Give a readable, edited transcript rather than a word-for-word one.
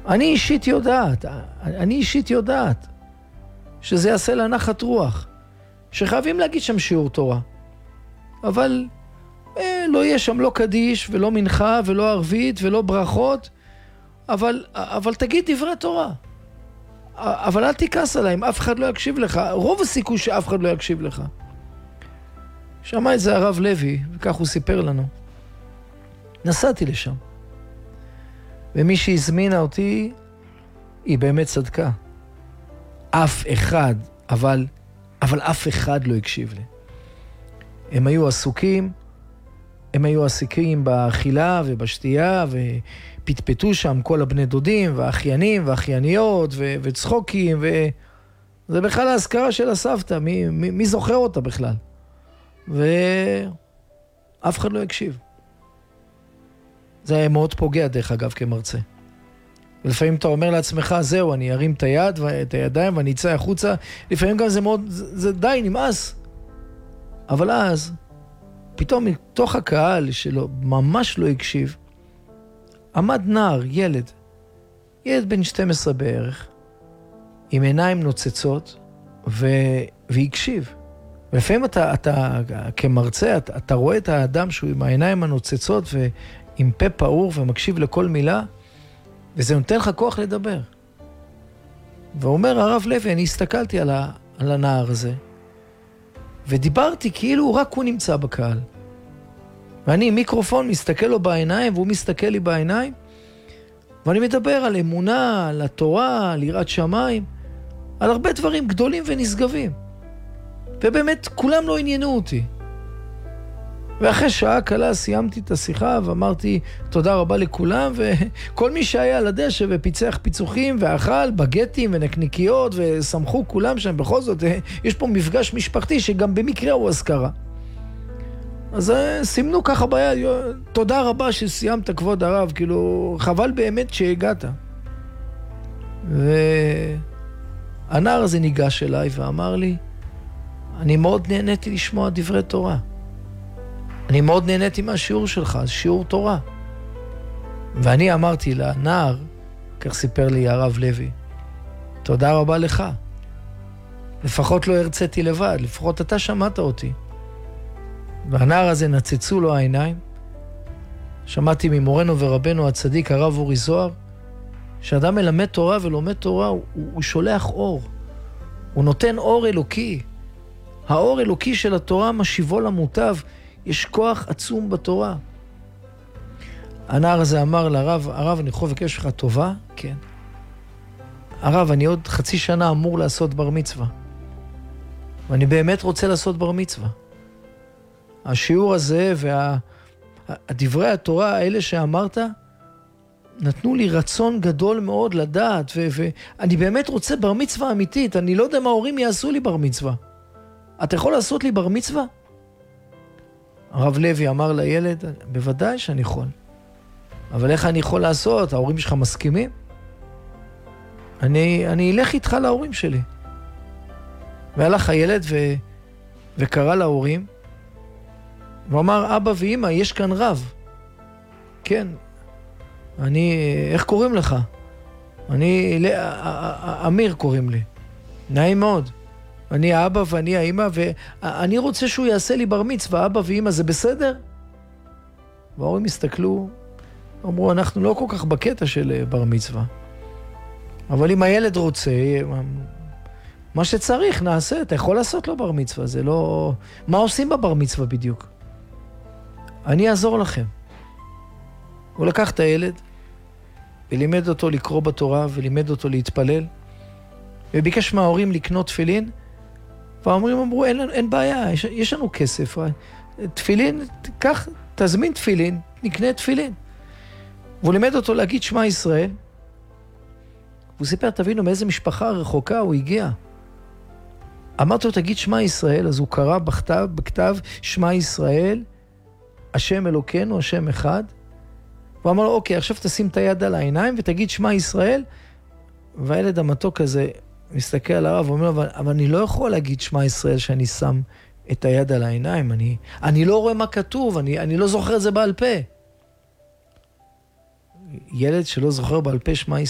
אני אישית יודעת שזה יעשה לנחת רוח, שחייבים להגיד שם שיעור תורה. אבל לא יהיה שם לא קדיש ולא מנחה ולא ערבית ולא ברכות, אבל תגיד דברי תורה. אבל אל תיכנס עליהם, אף אחד לא יקשיב לך. רוב הסיכוי שאף אחד לא יקשיב לך. שמע את זה הרב לוי, וכך הוא סיפר לנו. נסעתי לשם. ומי שהזמינה אותי, היא באמת צדקה. אף אחד, אבל אף אחד לא הקשיב לי. הם היו עסוקים באכילה ובשתייה, ופטפטו שם כל הבני דודים, והאחיינים והאחייניות, וצחוקים, וזה בכלל ההזכרה של הסבתא, מי זוכר אותה בכלל? ואף אחד לא הקשיב. זה היה מאוד פוגע דרך אגב כמרצה. ולפעמים אתה אומר לעצמך, זהו, אני ארים את היד ואת הידיים ואני אצא החוצה. לפעמים גם זה די נמאס. אבל אז, פתאום מתוך הקהל שלו ממש לא הקשיב, עמד נער, ילד בן 12 בערך, עם עיניים נוצצות, והקשיב. ולפעמים אתה כמרצה, אתה רואה את האדם שהוא עם העיניים הנוצצות ועם פה פעור ומקשיב לכל מילה, וזה נותן לך כוח לדבר. ואומר הרב לוי, אני הסתכלתי על הנער הזה, ודיברתי כאילו רק הוא נמצא בקהל. ואני עם מיקרופון מסתכל לו בעיניים, והוא מסתכל לי בעיניים, ואני מדבר על אמונה, על התורה, על יראת שמיים, על הרבה דברים גדולים ונשגבים. ובאמת כולם לא עניינו אותי. ואחרי שעה קלה סיימתי את השיחה ואמרתי תודה רבה לכולם, וכל מי שהיה על הדשא ופיצח פיצוחים ואכל בגטים ונקניקיות ושמחו כולם שם. בכל זאת יש פה מפגש משפחתי שגם במקרה הוא הזכרה. אז סימנו ככה ביד, תודה רבה שסיימת כבוד הרב, כאילו חבל באמת שהגעת. והנער הזה ניגש אליי ואמר לי, אני מאוד נהניתי לשמוע דברי תורה. אני מאוד נהניתי מהשיעור שלך, זה שיעור תורה. ואני אמרתי לנער, כך סיפר לי הרב לוי, תודה רבה לך. לפחות לא הרציתי לבד, לפחות אתה שמעת אותי. והנער הזה נצצו לו העיניים. שמעתי ממורנו ורבנו הצדיק הרב אורי זוהר, שאדם מלמד תורה ולומד תורה, הוא שולח אור. הוא נותן אור אלוקי. האור אלוקי של התורה משיבו למוטב. יש כוח עצום בתורה. הנער הזה אמר לרב, הרב, אני יכול לבקש לך טובה? כן. הרב, אני עוד חצי שנה אמור לעשות בר מצווה. ואני באמת רוצה לעשות בר מצווה. השיעור הזה והדברי התורה האלה שאמרת, נתנו לי רצון גדול מאוד לדעת, ואני באמת רוצה בר מצווה אמיתית. אני לא יודע מה ההורים יעשו לי בר מצווה. אתה יכול לעשות לי בר מצווה? הרב לוי אמר לילד, בוודאי שאני יכול. אבל איך אני יכול לעשות? ההורים שלך מסכימים? אני אלך איתך להורים שלי. והלך הילד וקרא להורים, ואמר, אבא ואמא, יש כאן רב. כן. איך קוראים לך? אמיר קוראים לי. נעים מאוד. אני האבא ואני האמא, ואני רוצה שהוא יעשה לי בר מצווה, אבא ואמא, זה בסדר? וההורים הסתכלו, אמרו, אנחנו לא כל כך בקטע של בר מצווה. אבל אם הילד רוצה, מה שצריך נעשה, אתה יכול לעשות לו בר מצווה, זה לא... מה עושים בבר מצווה בדיוק? אני אעזור לכם. הוא לקח את הילד, ולימד אותו לקרוא בתורה, ולימד אותו להתפלל, וביקש מההורים לקנות תפילין, וההורים אמרו, אין בעיה, יש לנו כסף. תפילין, קח, תזמין תפילין, נקנה תפילין. והוא לימד אותו להגיד שמע ישראל. הוא סיפר, תבינו, מאיזה משפחה רחוקה הוא הגיע. אמרתי לו, תגיד שמע ישראל, אז הוא קרא בכתב שמע ישראל, השם אלוקינו, השם אחד. הוא אמר לו, אוקיי, עכשיו תשים את היד על העיניים ותגיד שמע ישראל. והילד המתוק הזה מסתכל על הרב ואומר לו, אבל אני לא יכול להגיד שמע ישראל שאני שם את היד על העיניים. אני לא רואה מה כתוב, אני לא זוכר את זה בעל פה. ילד שלא זוכר בעל פה שמע